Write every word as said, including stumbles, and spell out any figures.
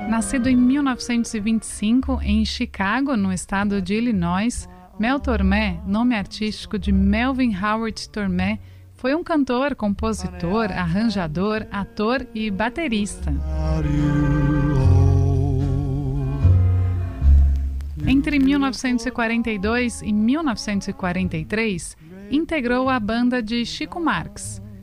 Nascido em mil novecentos e vinte e cinco em Chicago, no estado de Illinois, Mel Tormé, nome artístico de Melvin Howard Tormé, foi um cantor, compositor, arranjador, ator e baterista. Entre mil novecentos e quarenta e dois e mil novecentos e quarenta e três, integrou a banda de Chico Marx.